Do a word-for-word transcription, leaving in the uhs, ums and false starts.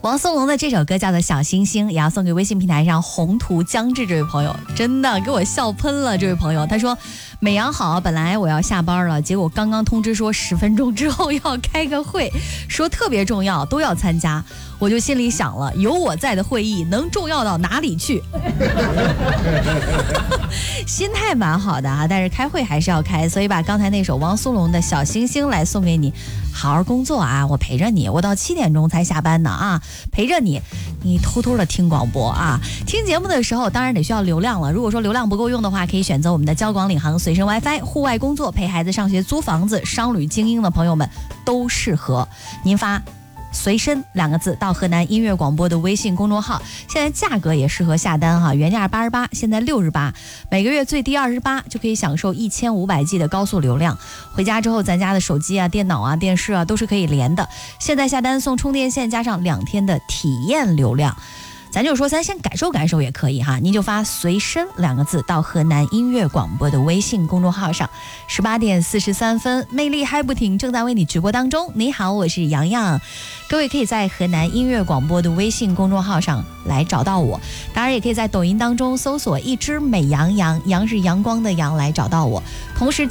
王松龙的这首歌叫做《小星星》，也要送给微信平台上宏图将至这位朋友，真的给我笑喷了。这位朋友他说：美阳好，本来我要下班了，结果刚刚通知说十分钟之后要开个会，说特别重要，都要参加。我就心里想了，有我在的会议能重要到哪里去？心态蛮好的啊，但是开会还是要开，所以把刚才那首王松龙的小星星来送给你，好好工作啊，我陪着你，我到七点钟才下班呢啊，陪着你，你偷偷的听广播啊。听节目的时候当然得需要流量了，如果说流量不够用的话，可以选择我们的交广领航随身 WiFi， 户外工作、陪孩子上学、租房子、商旅精英的朋友们都适合。您发随身两个字到河南音乐广播的微信公众号，现在价格也适合下单哈，原价八十八，现在六十八，每个月最低二十八，就可以享受一千五百 G 的高速流量。回家之后，咱家的手机啊、电脑啊、电视啊都是可以连的。现在下单送充电线加上两天的体验流量。咱就说咱先感受感受也可以哈，您就发随身两个字到河南音乐广播的微信公众号上。十八点四十三分，魅力还不停正在为你直播当中。你好，我是洋洋，各位可以在河南音乐广播的微信公众号上来找到我，当然也可以在抖音当中搜索一只美羊羊，羊是阳光的羊来找到我。同时